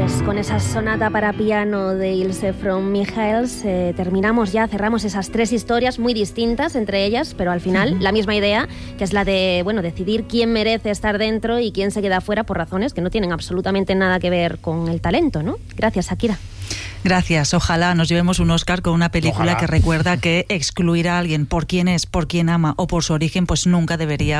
Pues con esa sonata para piano de Ilse von Michaels terminamos ya, cerramos esas 3 historias muy distintas entre ellas, pero al final la misma idea, que es la de, bueno, decidir quién merece estar dentro y quién se queda fuera por razones que no tienen absolutamente nada que ver con el talento, ¿no? Gracias, Shakira. Gracias. Ojalá nos llevemos un Oscar con una película que recuerda que excluir a alguien por quién es, por quién ama o por su origen, pues nunca debería